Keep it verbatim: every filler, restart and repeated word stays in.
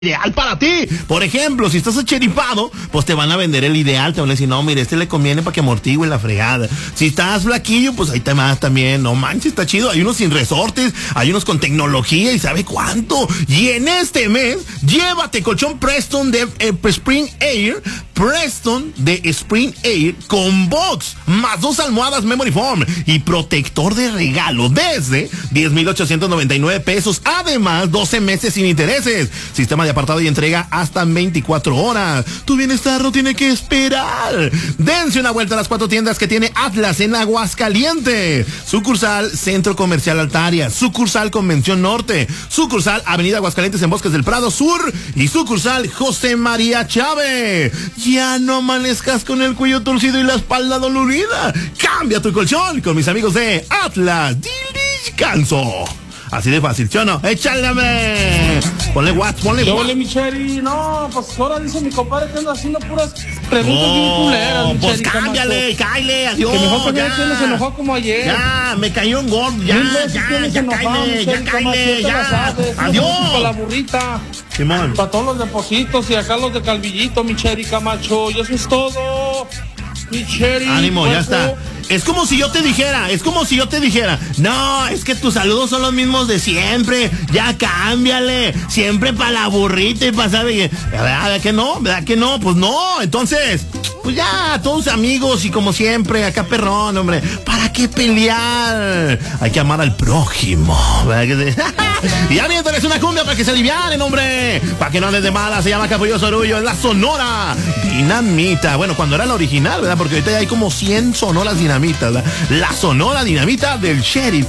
ideal para ti. Por ejemplo, si estás acheripado, pues te van a vender el ideal, te van a decir, no, mire, este le conviene para que amortigue la fregada. Si estás flaquillo, pues ahí te vas también, no manches, está chido. Hay unos sin resortes, hay unos con tecnología y sabe cuánto. Y en este mes, llévate colchón Preston de eh, Spring Air, Preston de Spring Air con box, más dos almohadas Memory Foam y protector de regalo desde diez mil ochocientos noventa y nueve pesos. Además, doce meses sin intereses. Sistema de apartado y entrega hasta veinticuatro horas. Tu bienestar no tiene que esperar. Dense una vuelta a las cuatro tiendas que tiene Atlas en Aguascalientes. Sucursal Centro Comercial Altaria, sucursal Convención Norte, sucursal Avenida Aguascalientes en Bosques del Prado Sur y sucursal José María Chávez. Ya no amanezcas con el cuello torcido y la espalda dolorida. Cambia tu colchón con mis amigos de Atlas Descanso. Así de fácil, ¿sí o no? ¡Échale! Ponle watts, ponle watts. Ole, mi Cheri, no, pues ahora dice mi compadre que anda haciendo puras preguntas oh, bien culeras, mi pues Cheri, cámbiale, cáile, adiós. Que mejor que no se enojó como ayer. Ya, me cayó un gordo, ya, ya, ya, cáile, ya, cáile, ya. Adiós. Para la burrita. Simón. Para todos los depositos y acá los de Calvillito, mi Cheri Camacho, y eso es todo. Mi Cheri. Ánimo, ya está. Es como si yo te dijera, es como si yo te dijera, no, es que tus saludos son los mismos de siempre, ya cámbiale, siempre para la burrita y para saber, ¿verdad que no? ¿Verdad que no? Pues no, entonces, pues ya, todos amigos y como siempre, acá perrón, hombre, ¿para qué pelear? Hay que amar al prójimo, ¿verdad que sí? Y ya mientras una cumbia para que se alivianen, hombre, para que no andes de mala, se llama Capullo Sorullo, es la Sonora Dinamita, bueno, cuando era la original, ¿verdad? Porque ahorita ya hay como cien sonoras dinamitas, ¿verdad? La Sonora Dinamita del Sheriff.